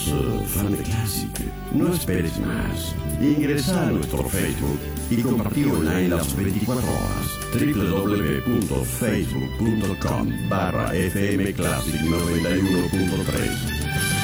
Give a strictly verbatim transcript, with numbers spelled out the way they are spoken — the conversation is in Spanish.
uh, fan de Classic. No esperes más. Ingresa a nuestro Facebook y compartí online las veinticuatro horas. doble u doble u doble u punto facebook punto com barra fm classic noventa y uno punto tres.